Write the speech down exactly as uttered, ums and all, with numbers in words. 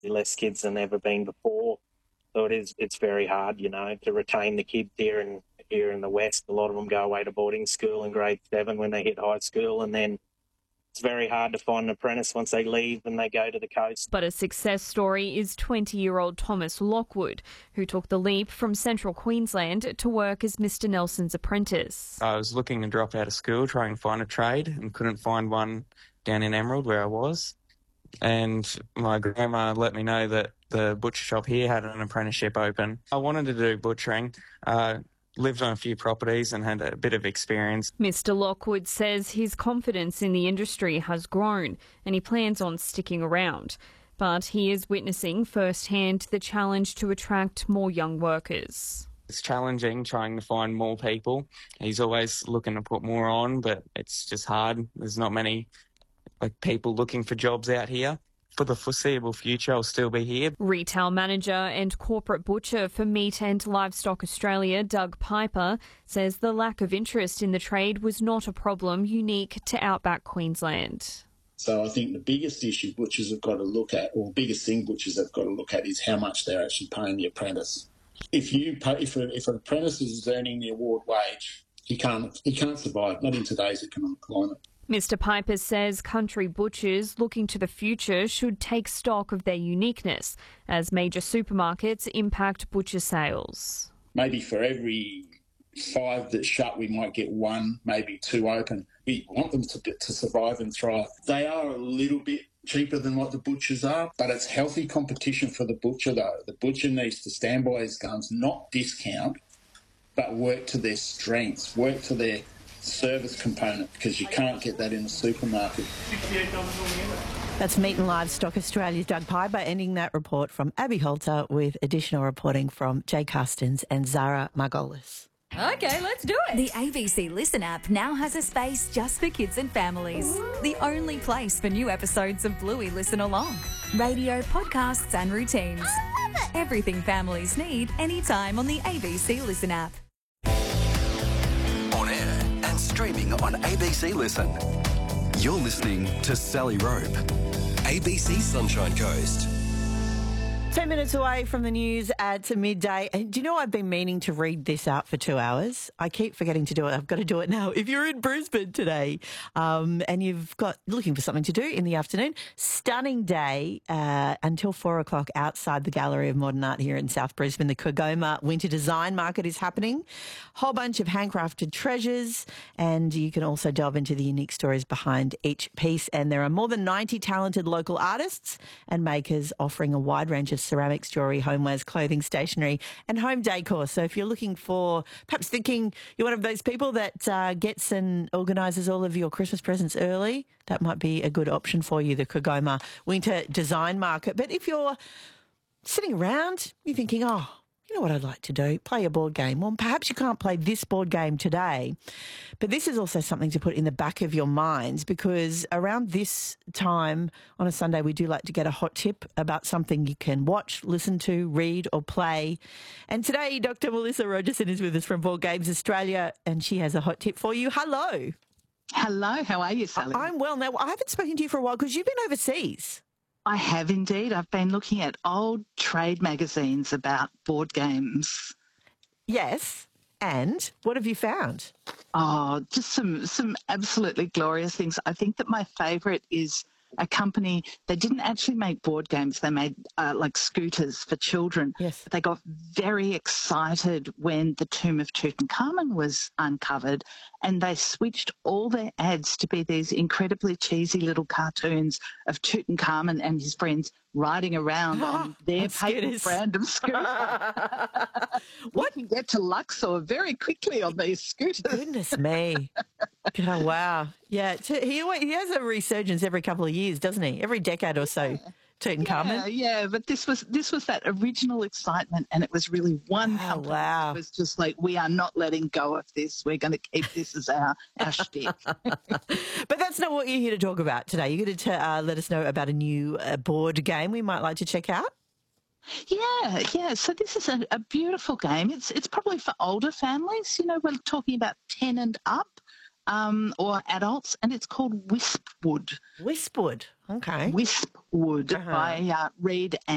less kids than ever been before. So it is, it's very hard, you know, to retain the kids here in, here in the West. A lot of them go away to boarding school in grade seven when they hit high school, and then it's very hard to find an apprentice once they leave and they go to the coast. But a success story is twenty-year-old Thomas Lockwood, who took the leap from central Queensland to work as Mister Nelson's apprentice. I was looking to drop out of school, try and find a trade, and couldn't find one down in Emerald where I was. And my grandma let me know that the butcher shop here had an apprenticeship open. I wanted to do butchering, uh, lived on a few properties and had a bit of experience. Mister Lockwood says his confidence in the industry has grown and he plans on sticking around. But he is witnessing firsthand the challenge to attract more young workers. It's challenging trying to find more people. He's always looking to put more on, but it's just hard. There's not many like people looking for jobs out here. For the foreseeable future, I'll still be here. Retail manager and corporate butcher for Meat and Livestock Australia, Doug Piper, says the lack of interest in the trade was not a problem unique to outback Queensland. So I think the biggest issue butchers have got to look at, or the biggest thing butchers have got to look at, is how much they're actually paying the apprentice. If you pay, if, a, if an apprentice is earning the award wage, he can't he can't survive, not in today's economic climate. Mister Piper says country butchers looking to the future should take stock of their uniqueness as major supermarkets impact butcher sales. Maybe for every five that shut, we might get one, maybe two open. We want them to, to survive and thrive. They are a little bit cheaper than what the butchers are, but it's healthy competition for the butcher, though. The butcher needs to stand by his guns, not discount, but work to their strengths, work to their service component, because you can't get that in the supermarket. That's Meat and Livestock Australia's Doug Piper, ending that report from Abby Holter with additional reporting from Jay Custins and Zara Margolis. Okay, let's do it. The A B C Listen app now has a space just for kids and families. Ooh. The only place for new episodes of Bluey Listen Along. Radio, podcasts and routines. I love it. Everything families need anytime on the A B C Listen app. On air and streaming on A B C Listen. You're listening to Sally Rope. A B C Sunshine Coast. Ten minutes away from the news at midday. And do you know I've been meaning to read this out for two hours? I keep forgetting to do it. I've got to do it now. If you're in Brisbane today um, and you've got looking for something to do in the afternoon, stunning day uh, until four o'clock outside the Gallery of Modern Art here in South Brisbane. The Kogoma Winter Design Market is happening. Whole bunch of handcrafted treasures, and you can also delve into the unique stories behind each piece. And there are more than ninety talented local artists and makers offering a wide range of ceramics, jewellery, homewares, clothing, stationery and home decor. So if you're looking for, perhaps thinking you're one of those people that uh, gets and organises all of your Christmas presents early, that might be a good option for you, the Kogoma Winter Design Market. But if you're sitting around, you're thinking, oh, you know what I'd like to do? Play a board game. Well, perhaps you can't play this board game today, but this is also something to put in the back of your minds, because around this time on a Sunday, we do like to get a hot tip about something you can watch, listen to, read or play. And today, Doctor Melissa Rogerson is with us from Board Games Australia, and she has a hot tip for you. Hello. Hello. How are you, Sally? I'm well. Now, I haven't spoken to you for a while because you've been overseas. I have indeed. I've been looking at old trade magazines about board games. Yes. And what have you found? Oh, just some, some absolutely glorious things. I think that my favourite is a company, they didn't actually make board games, they made uh, like scooters for children. Yes. They got very excited when the tomb of Tutankhamun was uncovered, and they switched all their ads to be these incredibly cheesy little cartoons of Tutankhamun and his friends riding around on their paper brand of scooter. We can get to Luxor very quickly on these scooters. Goodness me. Oh, wow. Yeah, he, he has a resurgence every couple of years, doesn't he? Every decade or so, Tutankhamun. Yeah, yeah, but this was this was that original excitement, and it was really one oh, company. Wow. It was just like, we are not letting go of this. We're going to keep this as our, our shtick. But that's not what you're here to talk about today. You're going to uh, let us know about a new uh, board game we might like to check out. Yeah, yeah. So this is a, a beautiful game. It's it's probably for older families. You know, we're talking about ten and up. Um, or adults, and it's called Wispwood. Wispwood, okay. Wispwood uh-huh. by uh, Reed and